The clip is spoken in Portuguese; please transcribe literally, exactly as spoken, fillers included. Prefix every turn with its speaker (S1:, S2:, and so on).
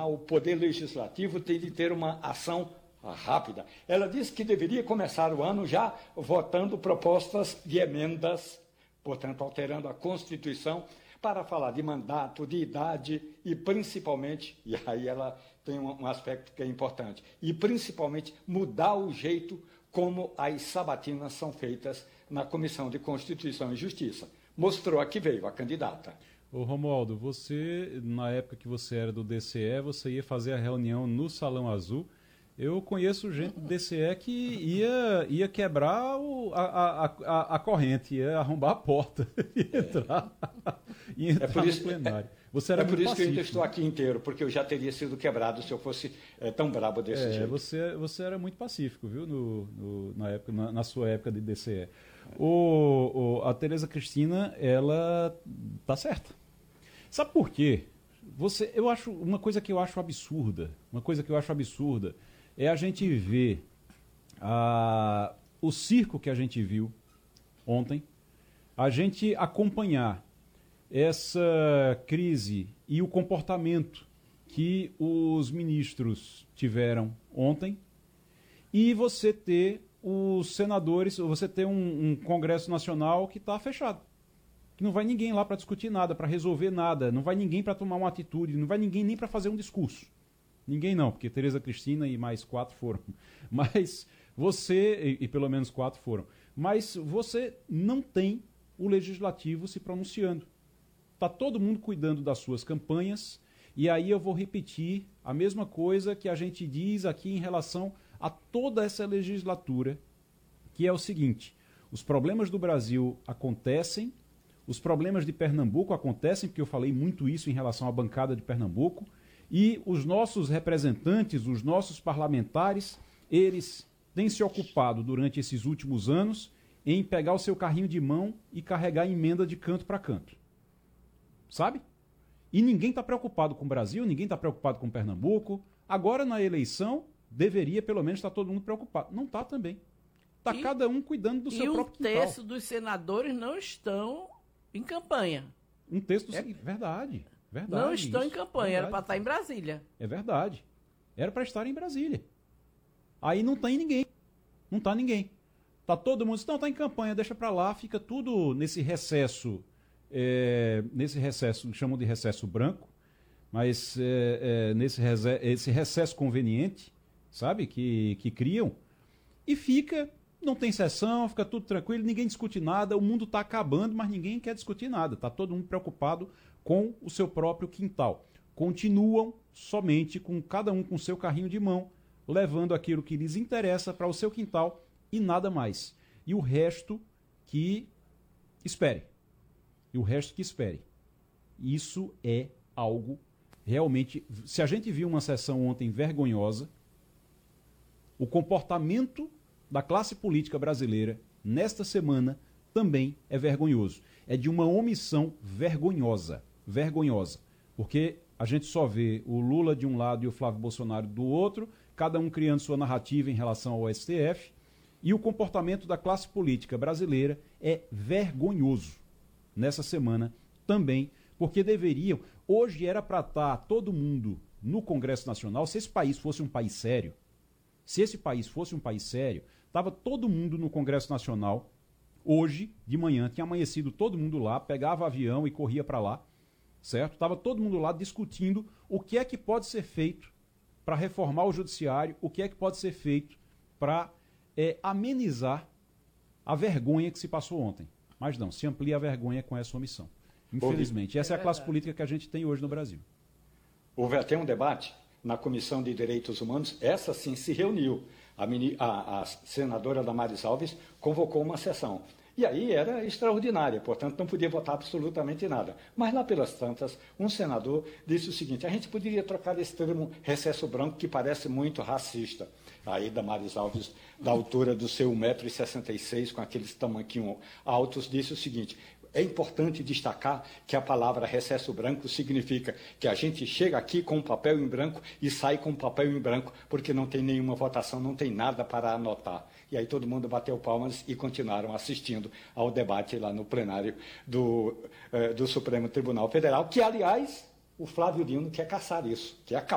S1: o Poder Legislativo tem de ter uma ação rápida. Ela disse que deveria começar o ano já votando propostas de emendas, portanto, alterando a Constituição, para falar de mandato, de idade e, principalmente, e aí ela tem um aspecto que é importante, e, principalmente, mudar o jeito como as sabatinas são feitas na Comissão de Constituição e Justiça. Mostrou a que veio a candidata.
S2: Ô Romualdo, você, na época que você era do D C E, você ia fazer a reunião no Salão Azul. Eu conheço gente do D C E que ia, ia quebrar o, a, a, a corrente, ia arrombar a porta e entrar, ia entrar
S1: é por isso,
S2: no plenário.
S1: Você era é por isso pacífico, que eu estou aqui inteiro, porque eu já teria sido quebrado se eu fosse é, tão brabo desse
S2: é,
S1: jeito.
S2: Você, você era muito pacífico, viu, no, no, na, época, na, na sua época de D C E. O, o, a Tereza Cristina, ela tá certa. Sabe por quê? Você, eu acho, uma coisa que eu acho absurda, uma coisa que eu acho absurda, é a gente ver a, o circo que a gente viu ontem, a gente acompanhar essa crise e o comportamento que os ministros tiveram ontem, e você ter os senadores, você ter um, um Congresso Nacional que está fechado. Que não vai ninguém lá para discutir nada, para resolver nada, não vai ninguém para tomar uma atitude, não vai ninguém nem para fazer um discurso. Ninguém não, porque Tereza Cristina e mais quatro foram. Mas você, e, e pelo menos quatro foram, mas você não tem o legislativo se pronunciando. Está todo mundo cuidando das suas campanhas, e aí eu vou repetir a mesma coisa que a gente diz aqui em relação a toda essa legislatura, que é o seguinte: os problemas do Brasil acontecem, os problemas de Pernambuco acontecem, porque eu falei muito isso em relação à bancada de Pernambuco, e os nossos representantes, os nossos parlamentares, eles têm se ocupado durante esses últimos anos em pegar o seu carrinho de mão e carregar emenda de canto para canto. Sabe? E ninguém está preocupado com o Brasil, ninguém está preocupado com Pernambuco. Agora, na eleição, deveria pelo menos estar todo mundo preocupado. Não está também. Está cada um cuidando do seu próprio quintal.
S3: E um terço dos senadores não estão em campanha.
S2: Um terço, do... é verdade. Verdade,
S3: não estão
S2: isso,
S3: em campanha,
S2: verdade.
S3: Era para estar em Brasília.
S2: É verdade. Era para estar em Brasília. Aí não tem ninguém. Não está ninguém. Tá todo mundo, não, está em campanha, deixa para lá, fica tudo nesse recesso, é, nesse recesso, chamam de recesso branco, mas é, é, nesse rece- esse recesso conveniente, sabe, que, que criam, e fica, não tem sessão, fica tudo tranquilo, ninguém discute nada, o mundo está acabando, mas ninguém quer discutir nada, está todo mundo preocupado com o seu próprio quintal. Continuam somente com cada um com seu carrinho de mão, levando aquilo que lhes interessa para o seu quintal e nada mais. E o resto que espere. E o resto que espere. Isso é algo realmente... Se a gente viu uma sessão ontem vergonhosa, o comportamento da classe política brasileira nesta semana também é vergonhoso. É de uma omissão vergonhosa. Vergonhosa. Porque a gente só vê o Lula de um lado e o Flávio Bolsonaro do outro, cada um criando sua narrativa em relação ao S T F, e o comportamento da classe política brasileira é vergonhoso nessa semana também, porque deveriam... Hoje era para estar todo mundo no Congresso Nacional, se esse país fosse um país sério, se esse país fosse um país sério, estava todo mundo no Congresso Nacional, hoje, de manhã, tinha amanhecido todo mundo lá, pegava avião e corria para lá, certo? Estava todo mundo lá discutindo o que é que pode ser feito para reformar o judiciário, o que é que pode ser feito para é, amenizar a vergonha que se passou ontem. Mas não, se amplia a vergonha com essa omissão. Infelizmente, essa é a classe política que a gente tem hoje no Brasil.
S1: Houve até um debate na Comissão de Direitos Humanos, essa sim se reuniu. A, mini, a, a senadora Damares Alves convocou uma sessão. E aí era extraordinária, portanto não podia votar absolutamente nada. Mas lá pelas tantas, um senador disse o seguinte: a gente poderia trocar esse termo recesso branco, que parece muito racista. Aí Damares Alves, da altura do seu um metro e sessenta e seis, com aqueles tamanquinhos altos, disse o seguinte: é importante destacar que a palavra recesso branco significa que a gente chega aqui com um papel em branco e sai com um papel em branco, porque não tem nenhuma votação, não tem nada para anotar. E aí todo mundo bateu palmas e continuaram assistindo ao debate lá no plenário do, eh, do Supremo Tribunal Federal, que, aliás, o Flávio Dino quer caçar isso, quer acabar